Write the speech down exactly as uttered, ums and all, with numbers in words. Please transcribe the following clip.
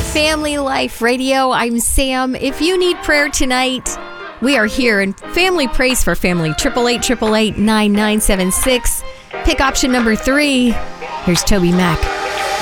Family Life Radio. I'm Sam. If you need prayer tonight, we are here. And Family Prays for Family. eight eight eight, eight eight, nine nine seven six. Pick option number three. Here's Toby Mac.